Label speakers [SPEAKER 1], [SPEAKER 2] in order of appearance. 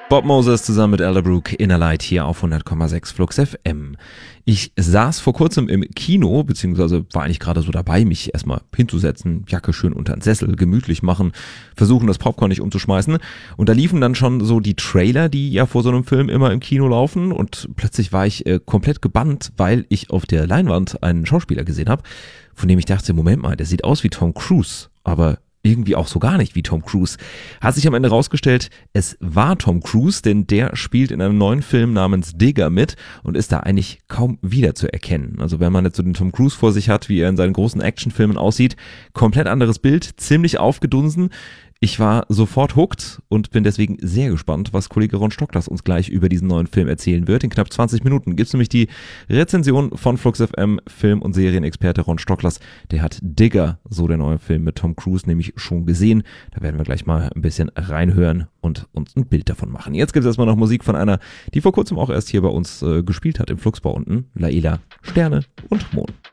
[SPEAKER 1] Bob Moses zusammen mit Elderbrook, Inner Light hier auf 100,6 Flux FM. Ich saß vor kurzem im Kino, beziehungsweise war eigentlich gerade so dabei, mich erstmal hinzusetzen, Jacke schön unter den Sessel, gemütlich machen, versuchen das Popcorn nicht umzuschmeißen. Und da liefen dann schon so die Trailer, die ja vor so einem Film immer im Kino laufen. Und plötzlich war ich komplett gebannt, weil ich auf der Leinwand einen Schauspieler gesehen habe, von dem ich dachte, Moment mal, der sieht aus wie Tom Cruise, aber irgendwie auch so gar nicht wie Tom Cruise. Hat sich am Ende rausgestellt, es war Tom Cruise, denn der spielt in einem neuen Film namens Digger mit und ist da eigentlich kaum wiederzuerkennen. Also wenn man jetzt so den Tom Cruise vor sich hat, wie er in seinen großen Actionfilmen aussieht, komplett anderes Bild, ziemlich aufgedunsen. Ich war sofort hooked und bin deswegen sehr gespannt, was Kollege Ron Stocklers uns gleich über diesen neuen Film erzählen wird. In knapp 20 Minuten gibt es nämlich die Rezension von Flux FM, Film- und Serienexperte Ron Stocklers. Der hat Digger, so der neue Film mit Tom Cruise, nämlich schon gesehen. Da werden wir gleich mal ein bisschen reinhören und uns ein Bild davon machen. Jetzt gibt es erstmal noch Musik von einer, die vor kurzem auch erst hier bei uns gespielt hat im Fluxbau unten. Laila, Sterne und Mond.